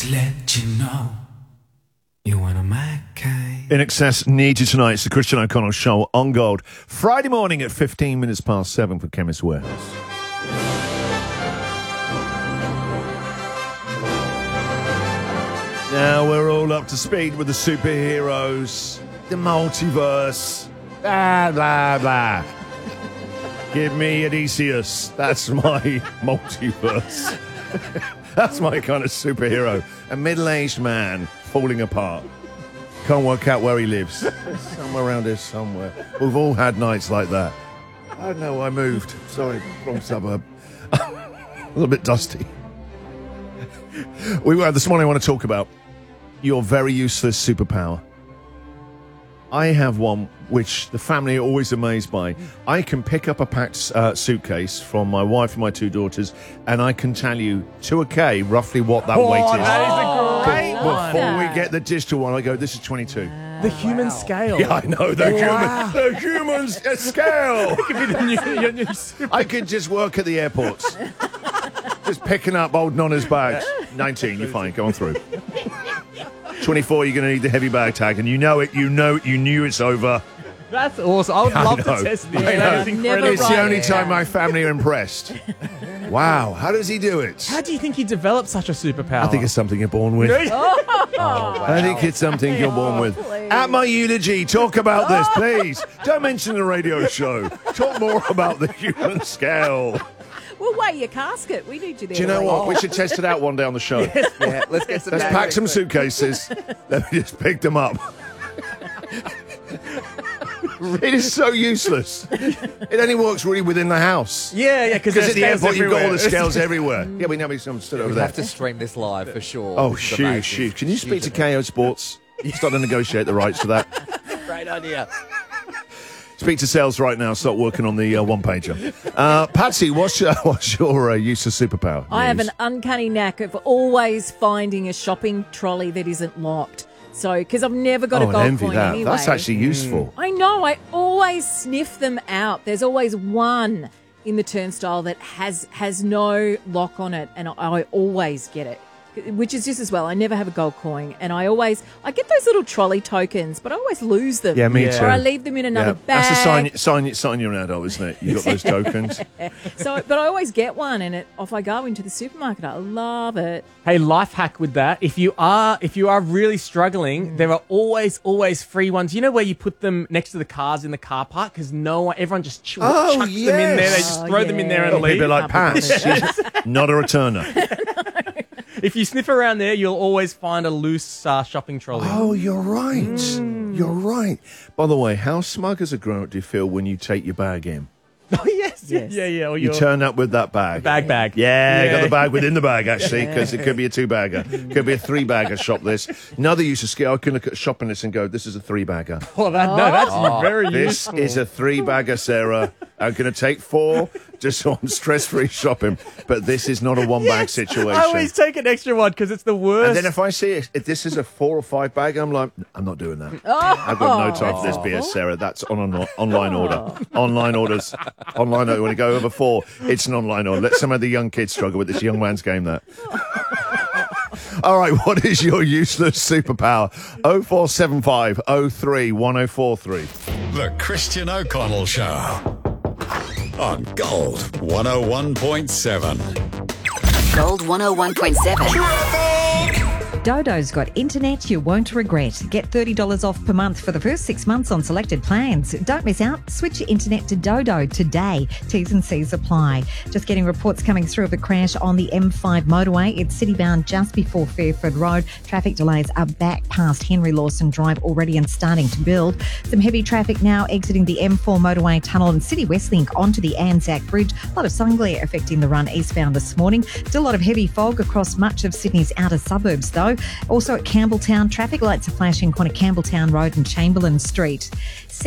Just let you know you want a my kind. In Excess, Need You Tonight. It's the Christian O'Connell Show on Gold. Friday morning at 15 minutes past 7 for Chemist Warehouse. Now we're all up to speed with the superheroes, the multiverse, blah, blah, blah. Give me Odysseus. That's my multiverse. That's my kind of superhero. A middle-aged man falling apart. Can't work out where he lives. Somewhere around here somewhere. We've all had nights like that. I don't know, I moved. Sorry, wrong suburb. A little bit dusty. This morning I want to talk about your very useless superpower. I have one which the family are always amazed by. I can pick up a packed suitcase from my wife and my two daughters, and I can tell you to a K roughly what that weight is. That is a great one. Before we get the digital one, I go, this is 22. The human scale. Yeah, I know, the human scale. Could be your new super. I could just work at the airports. Just picking up old Nonna's bags. 19, you're fine, go on through. 24, you're going to need the heavy bag tag, and you know it, you knew it's over. That's awesome. I would love to test this. I know. That is incredible. It's the only time my family are impressed. Wow, how does he do it? How do you think he developed such a superpower? I think it's something you're born with. I think it's something you're born with. At my eulogy, talk about this, please. Don't mention the radio show. Talk more about the human scale. We'll weigh your casket. We need you there. Do you know what? We should test it out one day on the show. Yeah, let's get some. Let's pack some suitcases. Let me just pick them up. It is so useless. It only works really within the house. Yeah, Because at the airport, you've got all the scales everywhere. Yeah, we know some stood over We there. have to stream this live for sure. Oh, This is shoot. amazing. Can you speak to KO Sports? Start to negotiate the rights for that. Great idea. Speak to sales right now. Start working on the one-pager. Patsy, what's your useless superpower? I have an uncanny knack of always finding a shopping trolley that isn't locked. So, because I've never got a I gold envy coin that. anyway. That's actually useful. I know. I always sniff them out. There's always one in the turnstile that has no lock on it, and I always get it. Which is just as well. I never have a gold coin, and I get those little trolley tokens, but I always lose them. Yeah, me too. Or I leave them in another bag. That's a sign you're an adult, isn't it? You got those tokens. But I always get one, and off I go into the supermarket. I love it. Hey, life hack with that. If you are really struggling, there are always free ones. You know where you put them next to the cars in the car park because everyone just chucks them in there. They just throw them in there and leave. People like Pats. She's not a returner. If you sniff around there, you'll always find a loose shopping trolley. Oh, you're right. You're right. By the way, how smug as a grown-up do you feel when you take your bag in? Oh, yes. Yeah. Or You turn up with that bag. Bag. Yeah, got the bag within the bag, actually, because it could be a two-bagger. Could be a three-bagger shop list. Another use of skill, I can look at a shopping list and go, this is a three-bagger. That's very This useful. is a three-bagger, Sarah. I'm going to take 4 just so I'm stress-free shopping. But this is not a one-bag situation. I always take an extra one because it's the worst. And then if I see it, if this is a 4 or 5 bag, I'm like, I'm not doing that. I've got no time for this BS, Sarah. That's on an online order. Online orders. Online order. When you go over 4, it's an online order. Let some of the young kids struggle with this young man's game, that. All right, what is your useless superpower? 0475 03 1043. The Christian O'Connell Show on Gold 101.7. Gold 101.7. Dodo's got internet you won't regret. Get $30 off per month for the first 6 months on selected plans. Don't miss out. Switch your internet to Dodo today. T's and C's apply. Just getting reports coming through of a crash on the M5 motorway. It's city-bound just before Fairford Road. Traffic delays are back past Henry Lawson Drive already and starting to build. Some heavy traffic now exiting the M4 motorway tunnel and City West Link onto the Anzac Bridge. A lot of sun glare affecting the run eastbound this morning. Still a lot of heavy fog across much of Sydney's outer suburbs though. Also at Campbelltown, traffic lights are flashing on Campbelltown Road and Chamberlain Street.